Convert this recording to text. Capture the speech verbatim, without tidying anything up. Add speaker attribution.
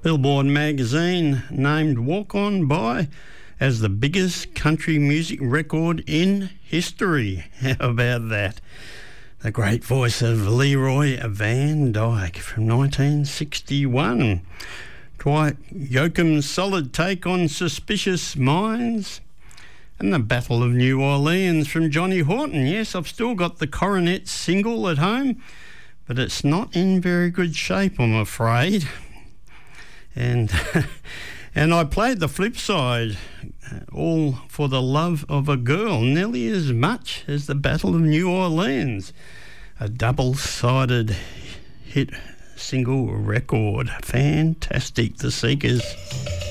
Speaker 1: Billboard magazine named Walk On By as the biggest country music record in history. How about that? The great voice of Leroy Van Dyke from nineteen sixty-one. Dwight Yoakam's solid take on Suspicious Minds. And the Battle of New Orleans from Johnny Horton. Yes, I've still got the Coronet single at home, but it's not in very good shape, I'm afraid. And and I played the flip side, All for the Love of a Girl, nearly as much as the Battle of New Orleans. A double-sided hit single record. Fantastic, The Seekers.